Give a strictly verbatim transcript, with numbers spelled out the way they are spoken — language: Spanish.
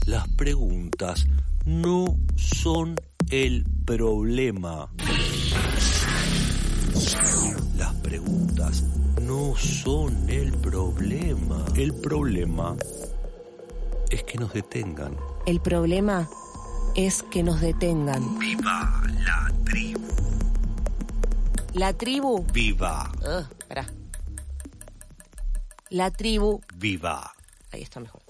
Las preguntas no son el problema. Las preguntas no son el problema. El problema es que nos detengan. El problema es que nos detengan. ¡Viva la tribu! La tribu. ¡Viva! Uh, espera. La tribu. ¡Viva! Ahí está mejor.